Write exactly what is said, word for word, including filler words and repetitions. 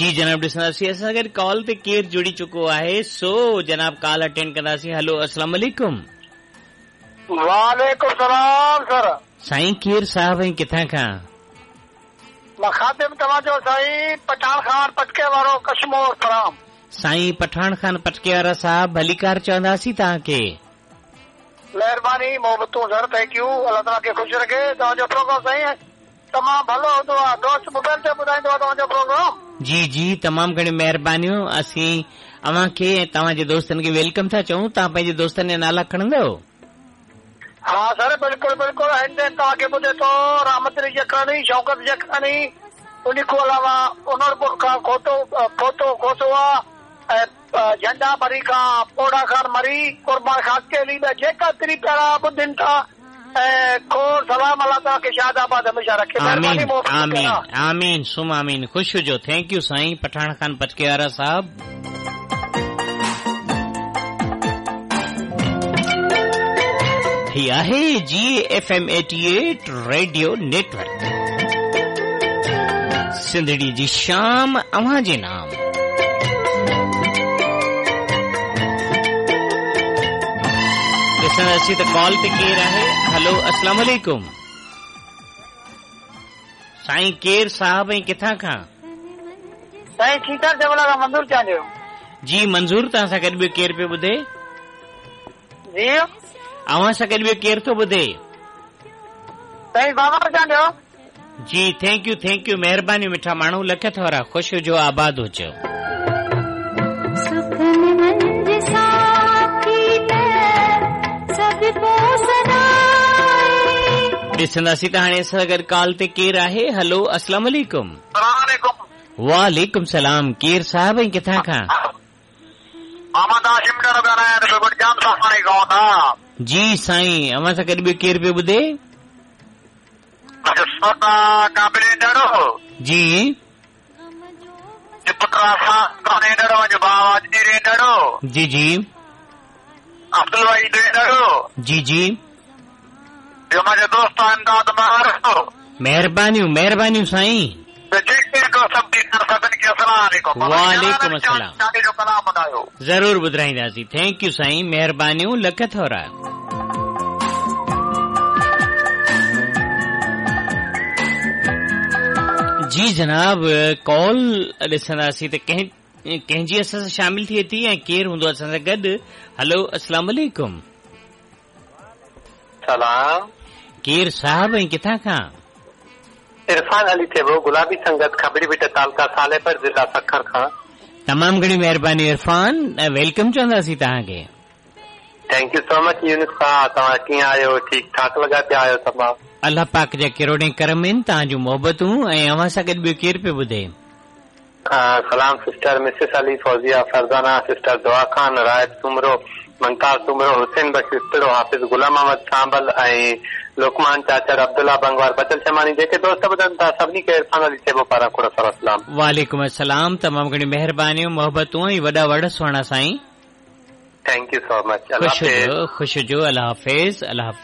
जी जनाब ॾिसंदासीं असां गॾु कॉल ते केरु जुड़ी चुको आहे, सो जनाब कॉल अटेंड कंदासीं। हलो अस्सलाम वालेकुम। वालेकुम सलाम सर। साईं केरु साहब ऐं किथां खां? मां खातिम तव्हांजो साईं पठान खान पटके वारो कश्मीर फराम। साईं पठान खान पटके वारा साहब भलीकार चवंदासीं तव्हांखे। महिरबानी मोहबतूं सर, थैंक यू। अल्लाह ताला खे ख़ुशि रखे। तव्हांजो प्रोग्राम साईं तमामु भलो हूंदो आहे, दोस्त मोबाइल ते ॿुधाईंदो आहे तव्हांजो प्रोग्राम। जी जी तमामु घणी महिरबानियूं। असीं अव्हां खे ऐं तव्हांजे दोस्तनि खे वेलकम था चऊं। तव्हां पंहिंजे दोस्तनि जा नाला खणंदव? हा सर बिल्कुलु बिल्कुलु। हिते तव्हांखे ॿुधे थो रहमत जखरानी, शौकत जखरानी, उन खां अलावा उनरपुर खां खोतो खोतो खोसवा ऐं झंडा मरी खां पोड़ा खान मरी कुर्बान खां केली में जेका त्री प्यारा ॿुधनि था ऐं खोर सलाम अल्लाह ताला खे शादाबाद हमेशा रखे। आमीन आमीन आमीन सुम आमीन। ख़ुशि हुजो। थैंक यू साईं पठान खान पटके वारा साहब। ही आहे जी F M eighty at radio network, Sindhri जी शाम अव्हां जे नाम। ॾिसंदासीं त कॉल ते केरु आहे। हलो अस्सलाम वालेकुम। साईं केरु साहब ऐं किथां खां? साईं ठीकु जबला खां मंज़ूर चांडियो। जी मंज़ूर, तव्हां सां गॾु ॿियो केरु पियो ॿुधे? जी अव्हां सां गॾु ॿियो केरु थो ॿुधे? साईं बाबा चांडियो। जी थैंक यू थैंक यू, महिरबानी मिठा माण्हू, लख थोरा, ख़ुशि हुजो, आबाद हुजो। ॾिसंदासीं त हाणे असां गॾु कॉल ते केरु आहे। हलो अस्सलाम वालेकुम। वालेकुम सलाम। केरु साहब ऐं किथां खां? जी साईं अव्हां सां गॾु ॿियो केरु पियो ॿुधे? जी जी जी जी जी महिरबानियूं महिरबानियूं साईं। वालेकुम अस्सलाम। ज़रूर ॿुधाईंदासीं। थैंक यू साईं, महिरबानियूं, लख थोरा। जी जनाब कॉल ॾिसंदासीं त कंहिं कंहिंजी असां सां शामिल थिए थी ऐं केरु हूंदो असां सां गॾु। हलो अस्सलाम वालेकुम। सलाम। केरु साहब ऐं किथां खां? इरफान अली थे वो गुलाबी संगत खबड़ी बेटा तालका सालेपर जिला सखर खां। तमामु घणी महिरबानी इरफान, वेलकम चवंदासीं तव्हांखे। Thank you so much Yunus खां। तव्हां कीअं आहियो? ठीकु ठाक लॻा पिया आहियो तमामु? अल्लाह पाक जा किरोड़े करम आहिनि, तव्हांजूं मोहबतूं। ऐं अव्हां सां गॾु ॿियो केरु पियो ॿुधे? सलाम sister Mrs Ali, Fauzia Farzana, sister दुआ खान, रायत सुमरो, मंतार सुमरो, हुसैन बशीर पिड़ो, हाफ़िज़ गुलाम अहमद सांबल ऐं लोकमान चाचर, अब्दुल्ला बंगवार, बचल शमानी, जेके दोस्त ॿुधनि था सभिनी खे इरफान अली चइबो पारां खोड़ सलाम। वालेकुम अस्सलाम। तमामु घणी महिरबानियूं, मोहबतूं ऐं वॾा वॾा सुहिणा साईं। Thank you so much. ख़ुशि हुजो ख़ुशि हुजो। अल्लाह हाफ़िज़ अल्लाह हाफ़िज़।